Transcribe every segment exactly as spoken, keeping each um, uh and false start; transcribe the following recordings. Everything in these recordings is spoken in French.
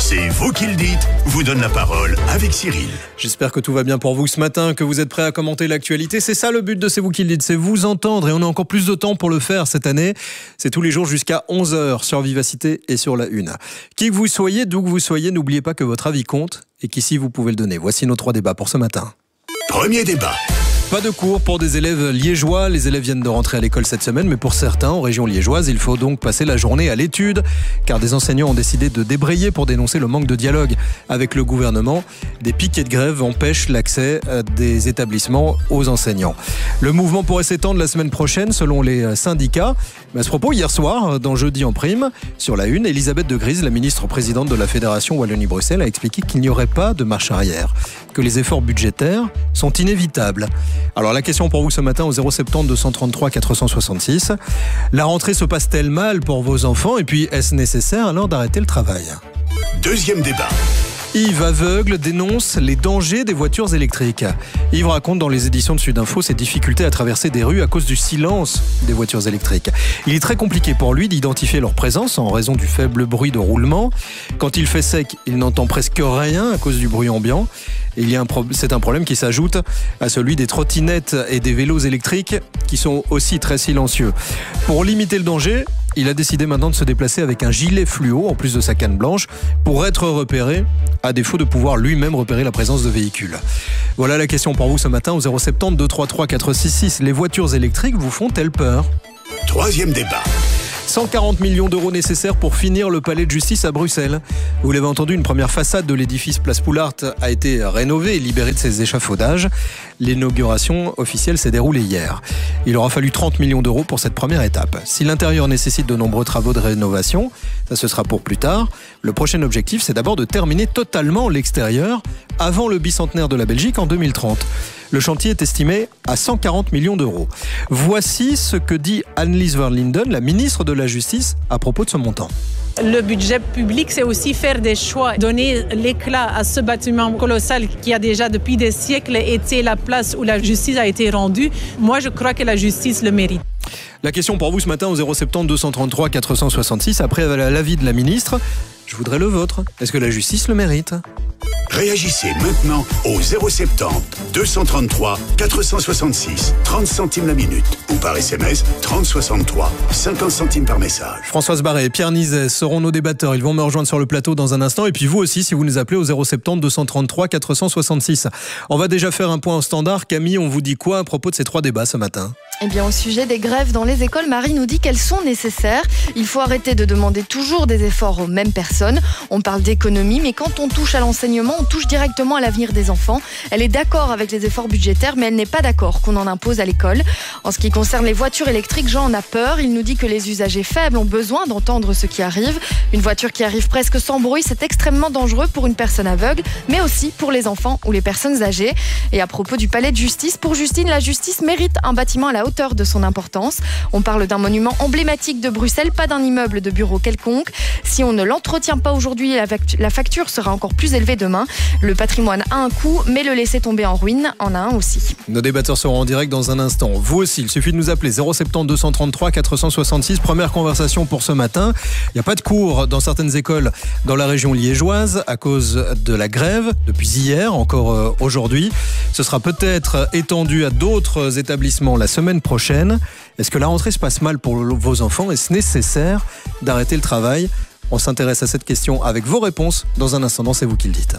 C'est vous qui le dites, vous donne la parole avec Cyril. J'espère que tout va bien pour vous ce matin, que vous êtes prêts à commenter l'actualité. C'est ça le but de C'est vous qui le dites, c'est vous entendre. Et on a encore plus de temps pour le faire cette année. C'est tous les jours jusqu'à onze heures sur Vivacité et sur la Une. Qui que vous soyez, d'où que vous soyez, n'oubliez pas que votre avis compte et qu'ici vous pouvez le donner. Voici nos trois débats pour ce matin. Premier débat. Pas de cours pour des élèves liégeois. Les élèves viennent de rentrer à l'école cette semaine, mais pour certains, en région liégeoise, il faut donc passer la journée à l'étude, car des enseignants ont décidé de débrayer pour dénoncer le manque de dialogue avec le gouvernement. Des piquets de grève empêchent l'accès des établissements aux enseignants. Le mouvement pourrait s'étendre la semaine prochaine, selon les syndicats. Mais à ce propos, hier soir, dans Jeudi en prime, sur la Une, Elisabeth de Gries, la ministre présidente de la Fédération Wallonie-Bruxelles, a expliqué qu'il n'y aurait pas de marche arrière, que les efforts budgétaires sont inévitables. Alors la question pour vous ce matin au zéro sept zéro deux cent trente-trois quatre cent soixante-six. La rentrée se passe-t-elle mal pour vos enfants? Et puis est-ce nécessaire alors d'arrêter le travail? Deuxième débat. Yves Aveugle dénonce les dangers des voitures électriques. Yves raconte dans les éditions de Sudinfo ses difficultés à traverser des rues à cause du silence des voitures électriques. Il est très compliqué pour lui d'identifier leur présence en raison du faible bruit de roulement. Quand il fait sec, il n'entend presque rien à cause du bruit ambiant. Et il y a un pro- c'est un problème qui s'ajoute à celui des trottinettes et des vélos électriques qui sont aussi très silencieux. Pour limiter le danger, il a décidé maintenant de se déplacer avec un gilet fluo en plus de sa canne blanche pour être repéré, à défaut de pouvoir lui-même repérer la présence de véhicules. Voilà la question pour vous ce matin au zéro sept zéro deux trois trois quatre six six. Les voitures électriques vous font-elles peur? Troisième débat. cent quarante millions d'euros nécessaires pour finir le palais de justice à Bruxelles. Vous l'avez entendu, une première façade de l'édifice Place Poulart a été rénovée et libérée de ses échafaudages. L'inauguration officielle s'est déroulée hier. Il aura fallu trente millions d'euros pour cette première étape. Si l'intérieur nécessite de nombreux travaux de rénovation, ça ce sera pour plus tard. Le prochain objectif, c'est d'abord de terminer totalement l'extérieur avant le bicentenaire de la Belgique en deux mille trente. Le chantier est estimé à cent quarante millions d'euros. Voici ce que dit Annelies Verlinden, la ministre de la Justice, à propos de ce montant. Le budget public, c'est aussi faire des choix, donner l'éclat à ce bâtiment colossal qui a déjà depuis des siècles été la place où la justice a été rendue. Moi, je crois que la justice le mérite. La question pour vous ce matin au zéro sept zéro deux cent trente-trois quatre cent soixante-six, après l'avis de la ministre, je voudrais le vôtre. Est-ce que la justice le mérite ? Réagissez maintenant au zéro sept zéro deux cent trente-trois quatre cent soixante-six, trente centimes la minute, ou par S M S trente soixante-trois, cinquante centimes par message. Françoise Barret et Pierre Nizet seront nos débatteurs. Ils vont me rejoindre sur le plateau dans un instant. Et puis vous aussi, si vous nous appelez au zéro sept zéro deux cent trente-trois quatre cent soixante-six. On va déjà faire un point au standard. Camille, on vous dit quoi à propos de ces trois débats ce matin ? Eh bien, au sujet des grèves dans les écoles, Marie nous dit qu'elles sont nécessaires. Il faut arrêter de demander toujours des efforts aux mêmes personnes. On parle d'économie, mais quand on touche à l'enseignement, on touche directement à l'avenir des enfants. Elle est d'accord avec les efforts budgétaires, mais elle n'est pas d'accord qu'on en impose à l'école. En ce qui concerne les voitures électriques, Jean en a peur. Il nous dit que les usagers faibles ont besoin d'entendre ce qui arrive. Une voiture qui arrive presque sans bruit, c'est extrêmement dangereux pour une personne aveugle, mais aussi pour les enfants ou les personnes âgées. Et à propos du palais de justice, pour Justine, la justice mérite un bâtiment à la hauteur de son importance. On parle d'un monument emblématique de Bruxelles, pas d'un immeuble de bureau quelconque. Si on ne l'entretient pas aujourd'hui, la facture sera encore plus élevée demain. Le patrimoine a un coût, mais le laisser tomber en ruine en a un aussi. Nos débatteurs seront en direct dans un instant. Vous aussi, il suffit de nous appeler zéro sept zéro deux cent trente-trois quatre cent soixante-six. Première conversation pour ce matin. Il n'y a pas de cours dans certaines écoles dans la région liégeoise à cause de la grève depuis hier, encore aujourd'hui. Ce sera peut-être étendu à d'autres établissements la semaine prochaine. Est-ce que la rentrée se passe mal pour vos enfants? Est-ce nécessaire d'arrêter le travail? On s'intéresse à cette question avec vos réponses dans un instant. C'est vous qui le dites.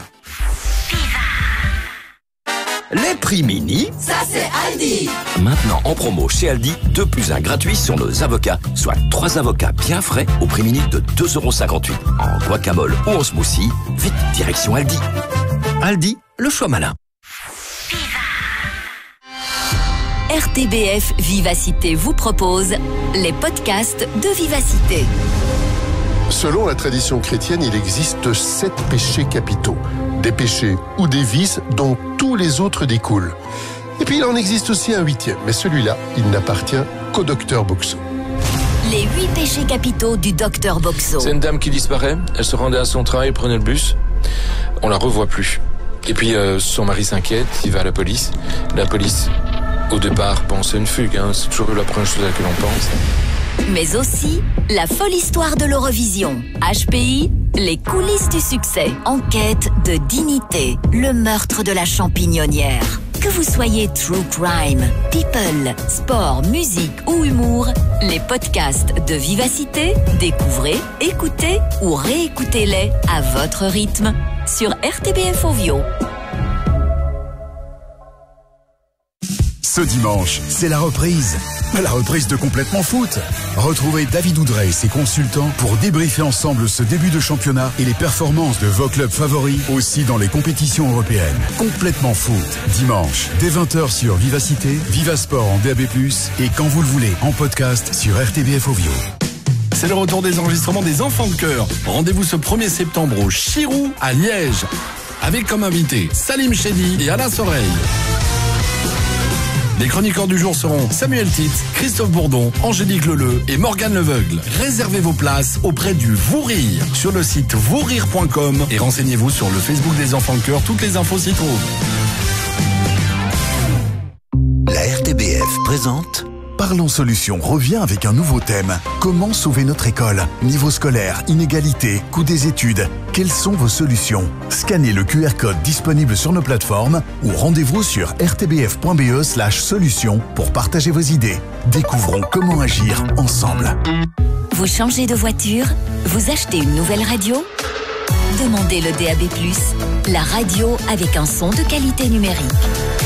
Les prix mini, ça c'est Aldi. Maintenant en promo chez Aldi, deux plus un gratuit sur nos avocats, soit trois avocats bien frais au prix mini de deux euros cinquante-huit. En guacamole ou en smoothie, vite direction Aldi. Aldi, le choix malin. R T B F Vivacité vous propose les podcasts de Vivacité. Selon la tradition chrétienne, il existe sept péchés capitaux. Des péchés ou des vices dont tous les autres découlent. Et puis il en existe aussi un huitième, mais celui-là, il n'appartient qu'au docteur Boxo. Les huit péchés capitaux du docteur Boxo. C'est une dame qui disparaît, elle se rendait à son travail, prenait le bus, on la revoit plus. Et puis euh, son mari s'inquiète, il va à la police. La police, au départ, pense à une fugue, hein, c'est toujours la première chose à laquelle on pense. Mais aussi la folle histoire de l'Eurovision. H P I, Les coulisses du succès. Enquête de dignité. Le meurtre de la champignonnière. Que vous soyez true crime, people, sport, musique ou humour, les podcasts de Vivacité, découvrez, écoutez ou réécoutez-les à votre rythme sur R T B F Ovio. Ce dimanche, c'est la reprise. La reprise de Complètement Foot. Retrouvez David Oudrey et ses consultants pour débriefer ensemble ce début de championnat et les performances de vos clubs favoris aussi dans les compétitions européennes. Complètement Foot. Dimanche, dès vingt heures sur Vivacité, Vivasport en D A B plus, et quand vous le voulez, en podcast sur R T B F Ovio. C'est le retour des enregistrements des Enfants de Cœur. Rendez-vous ce premier septembre au Chirou à Liège. Avec comme invité Salim Chedi et Alain Soreille. Les chroniqueurs du jour seront Samuel Tite, Christophe Bourdon, Angélique Leleu et Morgane Leveugle. Réservez vos places auprès du Vous Rire sur le site vous rire point com et renseignez-vous sur le Facebook des Enfants de Cœur. Toutes les infos s'y trouvent. La R T B F présente Parlons Solutions revient avec un nouveau thème. Comment sauver notre école? Niveau scolaire, inégalité, coût des études. Quelles sont vos solutions? Scannez le Q R code disponible sur nos plateformes ou rendez-vous sur r t b f point b e slash solutions pour partager vos idées. Découvrons comment agir ensemble. Vous changez de voiture? Vous achetez une nouvelle radio? Demandez le D A B plus, la radio avec un son de qualité numérique.